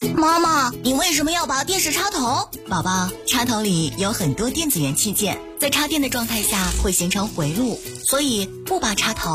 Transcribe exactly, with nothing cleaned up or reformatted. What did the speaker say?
妈妈，你为什么要拔电视插头？ 宝宝，插头里有很多电子元器件，在插电的状态下会形成回路，所以不拔插头